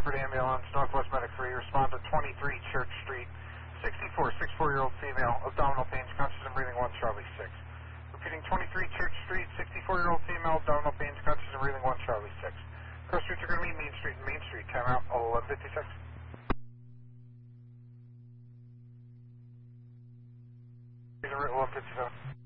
Shepherd Ambulance, Northwest Medic 3, respond to 23 Church Street, 64-year-old female, abdominal pains, conscious and breathing 1 Charlie 6. Repeating 23 Church Street, 64-year-old female, abdominal pains, conscious and breathing 1 Charlie 6. Cross streets are going to meet Main Street and Main Street, timeout 11:56. Route 11:57.